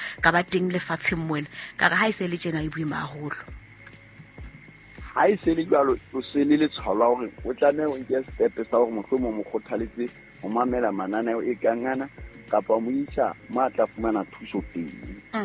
ka ba teng lefatsheng mona ka re ha e se le tjena e boima haholo ha e se le jalo o se le tshwala hore o tlameha o nke step sa hore mohlomong mo kgothaletse ho mamela mananeo e kangana kapa mo isa mo tla fumana thuso teng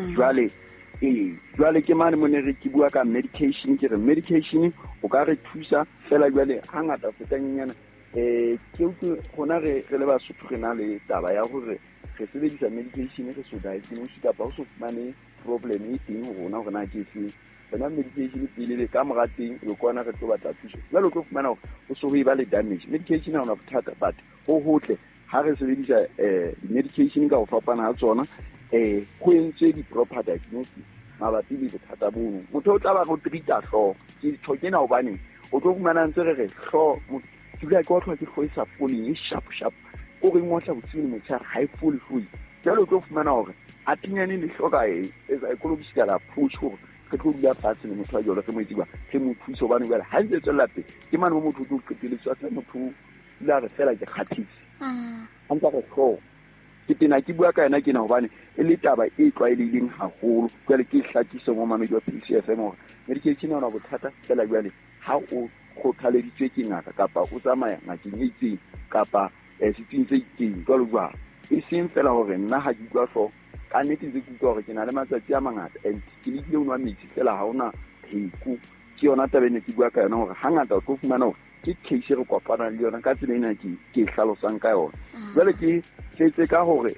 jwale ke mane mone re ke bua ka medication ke re medication o ka re thusa fela jwale hangata fetanyana ke utlwe hona re le Basotho re na le taba ya hore re sebedisa medication re so diagnose kapa ho so fumane problem e teng ho rona hore na ke se bona medication pele le ka morateng o kona re tlo batla thuso jwale o tlo fumana hore o so e ba le damage medication ha ona bothata but ho hotle ha re sebedisa medication ka ho fapana ha tsona go entse di proper diagnosis mabapi le bothata bono motho o tla ba go treata hlo ke tshokena ho bane o tlo fumana ntse re hlo dula ke otla ke go isa foleng e sharp o re ngotla botsini motshara ha e full jalo o tlo fumana hore a tinyane le hloka as ecological approach ho ke tlo dula fatshe le motho a jolo ke mo itiba ke mo thuso bana jwale ha ntse tswela pe ke mane mo motho o tlo qeteletswa sa motho la re fela ke khathisi anta re hlo ke tena ke bua ka yena ke na hobane e le taba e tlwaelehileng haholo jwale ke hlakise mo mamedi wa PCFM hore medication ona bothata fela jwale ha o kgothaleditswe ke ngaka kapa o tsamaya ngakeng e itseng kapa setsing se itseng jwalo e seng fela hore nna ha ke utlwa hlo ka nnete tse ke utlwa hore ke na le matsatsi a mangata and ke lekile ho nwa metsi fela ha ona pheko ke yona tabene ke bua ka yona hore hangata o tlo fumana hore ke case re kopana le yona ka tsela ena ke hlalosang ka yona jwale ke tletse ka hore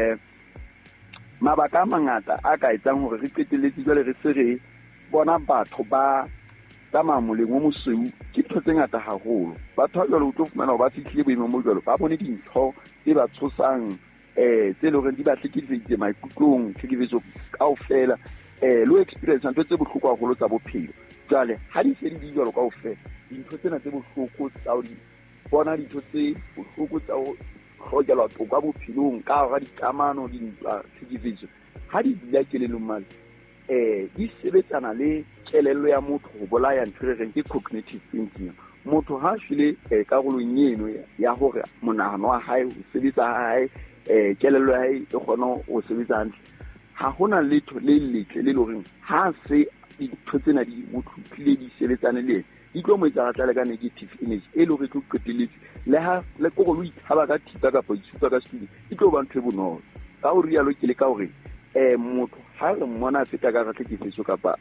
mabaka a mangata a ka etsang hore re qeteletse jwale re se re bona batho ba tsamaya moleng o mosweu ke ntho tse ngata haholo batho ba jwale o tlo fumana hore ba fihlile boemong mo jwalo ba bone dintho tse ba tshosang tse le hore di ba hlekefeditse maikutlong tlhekefetso kaofela le ho experience ntho tse bohloko haholo tsa bophelo jwale ha di se di jwalo kaofela dintho tsena tse bohloko tsa ho di bona dintho tse bohloko tsa ho hlokelwa toka bophelong ka hara dikamano dintwa tlhekefetso ha di dila kelellong male di sebetsana le kelello ya motho ho bolaya ntho re reng ke cognitive thinking motho ha shile karolong eno ya hore monahano wa hae o sebetsa hae kelello ya hae e kgona ho sebetsa hantle ha hona letho le letle le loreng ha se dintho tsena di mothutlile di sebetsane le di tlo mo etsa tla ka negative image e le hore tlo qeteletse le ha le go go ithaba ka thipa ka potsuka ka studi e tlo ba ntho e bonolo ka ho rialo ke le ka hore motho ha re mmona feta ka ratle ke feso kapa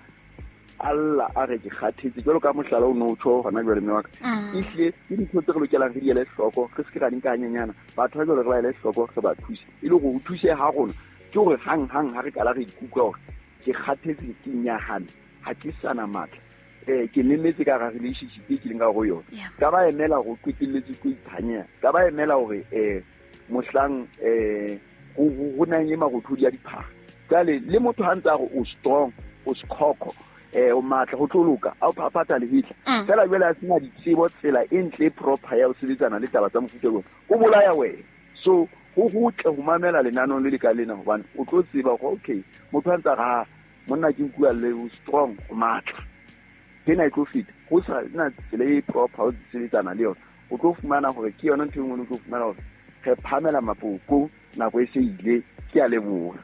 alla a re ke khathetse jalo ka mohlala o no tsho hona jwale mme wa ka ihle ke dintho tse re lokelang re di ele hloko re se ke ra di ka nyenyana batho ba jwale re ba ele hloko re ba thuse e le go thuse ha rona ke hore hang ha re kala re ikutlwa hore ke khathetse ke nyahana ha ke sana matla ke nemetse ka ga relationship e ke leng ka go yona ka ba emela go qetelletse go ithanya ka ba emela hore mohlang go nanye magotho di a diphaga kale le motho ha ntse go o strong o skoko o matla go tloloka a o phaphatha le hitla fela jwale a sena ditsebo tsela e ntle proper ya o sebetsana le taba tsa mofuta o o bolaya wena so go tle go mamela lenanong le ka lena hobane o tlo tseba go okay motho a ntse ga monna ke bua le o strong o matla pena e tlo fita go sa na tsela e proper o sebetsana le yona o tlo fumana gore ke yona ntho e nngwe o tlo fumana gore re phamela mapoko nako e se ile ke a leboga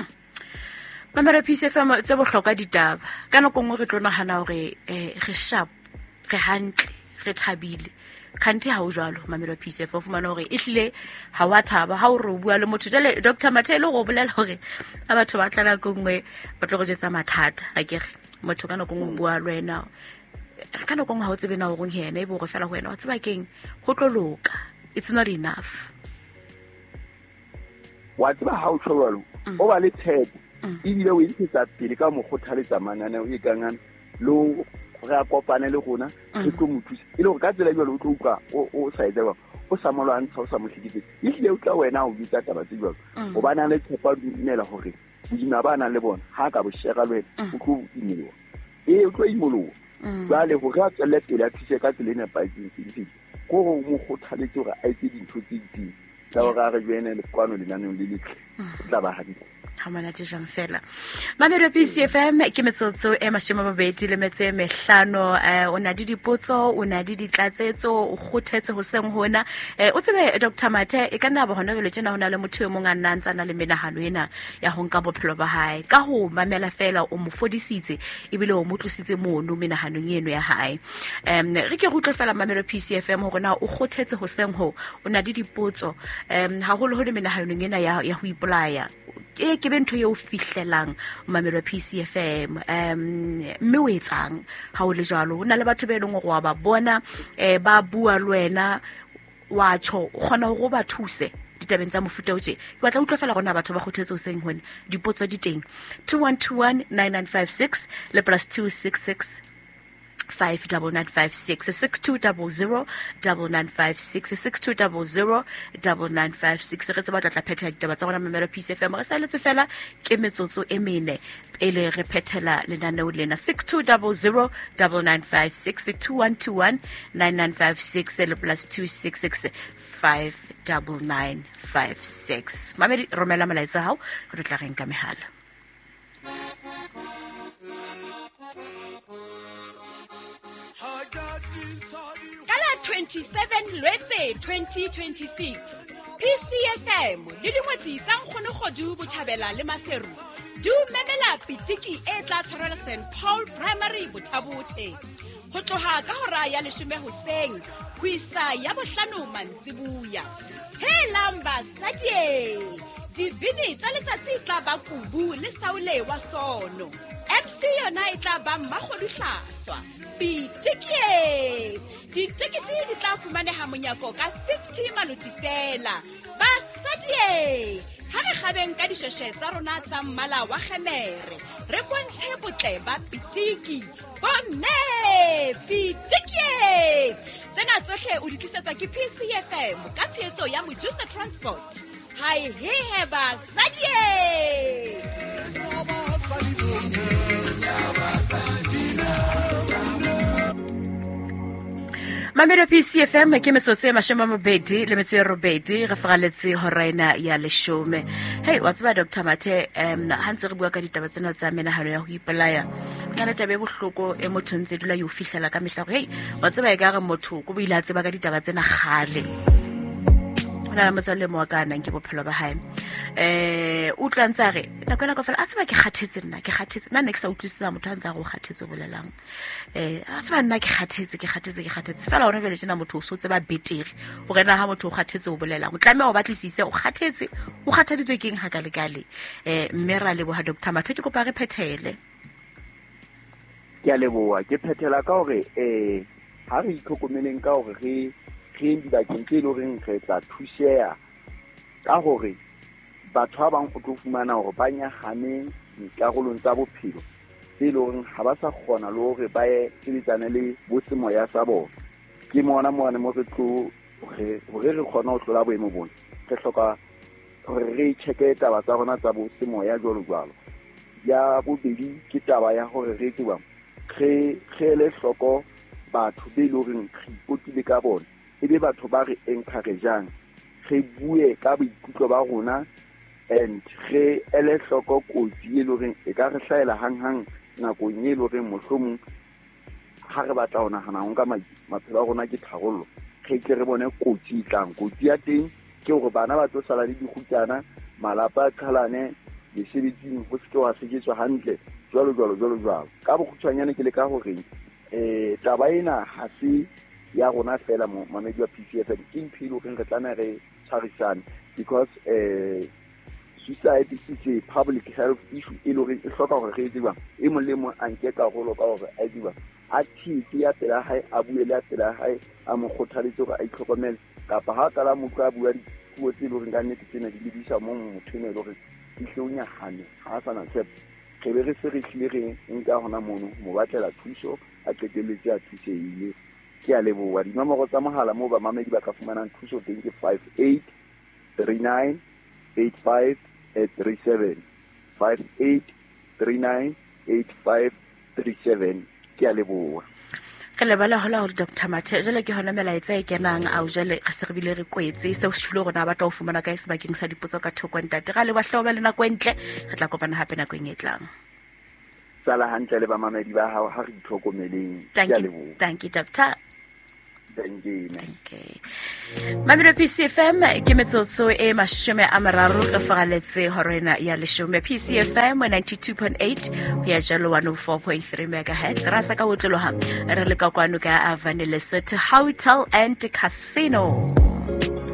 Mamela PCFM tse bohlokwa ditaba ka nako nngwe re tlo nahana hore re sharp re hantle re thabile khanti ha o jwalo Mamela PCFM o fumana hore ehlile ha wa thaba ha o re o bua le motho jale Dr. Mathelo go bolela hore a batho ba tla ka ngwe ba tlo go jetsa mathata a kere motho ka nako nngwe o bua le wena ka nako nngwe ha o tsebe na o reng yena e bo go fela go wena o tseba keng go tloloka it's not enough wa tseba ha o tshwalo o ba le tshepo ebile o itse pele ka mo kgothaletsa mananeo e kangana lo re a kopane le gona re tlo mothusa e le go ka tsela jalo o tlo utlwa o sa etseba o sa molwa ntsha o sa mohleketse ile o tla wena o bitsa taba tse jalo o bana le tshepa dinela hore bodima ba nang le bona ha ka bo shera le o tlo imoloa o tlo imoloa jale go ga tsela pele a thuse ka tsela ena pa tse go go mo kgothaletse gore a etse dintho tse dintsi tsa go ga re jwene le kwano le naneng le letle tla ba ha di ha monate jang fela mamelo PCFM ke metsotso e 25 o na di dipotso o na di ditlatsetso o kgothetse ho seng hona o tsebe Dr. Mathe e ka nna ba hona jwale tjena hona le motho e mong a nna ntsa na le menahano ena ya ho nka bophelo ba hae ka ho mamela fela o mo fodisitse ebile o mo tlositse mono menahanong eno ya hae re ke rutle fela mamelo PCFM hore na o kgothetse ho seng ho o na di dipotso haholo ho le menahanong ena ya ho ipolaya ke bentho yo fihlelang mamelo PCFM mme o etsang ha o le jalo hona le batho be leng go ba bona ba bua le wena wa tsho gona go ba thuse ditabeng tsa mofuta o tse ke batla utlwa fela gona batho ba gothetse o seng hone dipotso di teng 21219956 le +266 59956 6200 9956 6200 9956 re tseba tla phethela ditaba tsa rona mamelo PCFM re sa letse fela ke metsotso e mene pele re phethela lenaneo lena 6200 9956 2121 9956 le +266 59956 mamedi romela molaetsa hao re tla reng ka mehala Kala 27 Lwetse 2026 PCFM le dingwetsi tsa nkgonogodu botjhabela le maseru du memela pitiki e tla tshwarela St Paul Primary Bothabothe ho tloha ka hora ya 10 hoseng ho isa ya bohlano mantsibuya helamba sadie dibini tsa letsatsi tla ba kubu le saule wa sono MC yona e tla ba Mmakgoduhlaswa Pitikie ditekete di tla fumaneha monyako ka 50 maluti fela basadie ha re gabeng ka dishweshwe tsa rona tsa mmala wa kgemere re bontshe botle ba pitiki bomme Pitikie tsena tsohle o di tlisetsa ke PCFM ka tshehetso ya Mojusa Transport hai he basadie mamelo PCFM ke metsotso e 20 le metso e 8 re faraletse horaina ya 10 hey wa tseba Dr. Mathe ha ntse re bua ka ditaba tsena tsa menahano ya ho ipolaya na le tabe bohloko e motho ntse dula yo fihlela ka mehla hey wa tseba e ka re motho go buila tseba ka ditaba tsena gale ona la motswalle mo ka nna ke bophelo ba hae o tlantsa re nako ka fela a tseba ke kgathetse nna ne ke sa utlwisisa motho a ntse go kgathetse bolelang a tseba nna ke kgathetse fela ona vele tsena motho o so tseba betere o rena ha motho o kgathetse o bolelang o tlameha o batlisise o kgathaditswe keng ha ka lekale mme ra leboha Dr. Mathe ke kopa re phethele ke a leboha ke phethela ka hore ha re itlhokomeleng ka hore re dibakeng tse loreng re tla thuseha ka hore batho ba bang o tlo fumana hore ba nyahame dikarolong tsa bophelo tse loreng ha ba sa kgona le hore ba ye sebetsane le bosemoya sa bona ke mona mo re tlo hore re kgona ho tlola boemo bona re hloka hore re check taba tsa rona tsa bosemoya jwalo ya bobedi ke taba ya hore re tseba re le hloko batho be loreng re ipotile ka bona ebe batho ba re encourageang re bue ka boikutlo ba rona and re ele hloko kotsi e loreng e ka re hlaela hang nakong e loreng mohlomong ha re batla ho nahana ho nka maphelo a rona ke tharollo re ke re bone kotsi tlang kotsi ya teng ke hore bana ba tlo sala le dikhutsana malapa a qhalane lesebetsing ho se wa seketswa hantle jwalo ka bokgutshwanyane ke le ka hore taba ena ha se ya rona fela mamedi wa PCFM ke mphilo re tlameha re tshwarisane because suicide is a public health issue e lore e hloka hore re tseba e mong le mong a nke karolo ka hore a tseba a thipe ya pela hae a buele ya pela hae a mo kgothaletse hore a itlhokomele kapa ha tala motho a bua dipuo tse lore ka nnete tsena di lebisa mo motho ne lore di hlonya hane ha sana tsep re be re se re hlile re nka hona mono mo batlela thuso a qetelletse a thuseile ke a leboha dinomoro tsa mohala moo ba mamedi ba ka fumanang thuso teng ke 58 39 85 37 58 39 85 37 ke a leboha ka lebala hola hore Dr. Mathe jale ke hona melaetsa e kenang a o jale re se re bile re kwetse se o shilo rona ba tla o fumana ka sebakeng sa dipotso ka thoko ntate ga le ba hloba le nako entle re tla kopana hape nako e tlang. Sala hantle le ba mamedi ba hao ha re itlhokomeleng. Thank you Dr. Thank you. Okay. Mamelo PCFM ke metsotso e 30 re faraletse horena ya leshome PCFM 92.8 ya jalo 104.3 MHz ra sa ka wotloha re le ka kwano ka Avani Lesotho Hotel and Casino.